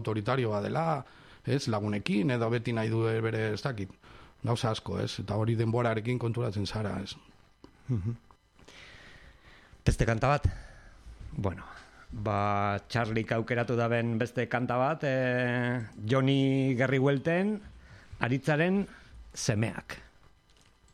autoritarioa dela, ez, lagunekin, edo beti nahi du bere, ez dakit, gauza asko, ez, eta hori denborarekin konturatzen zara, ez. Beste kanta bat? Bueno, Charlik aukeratu daben beste kanta bat, Joni Gerrihuelten, Aritzaren semeak.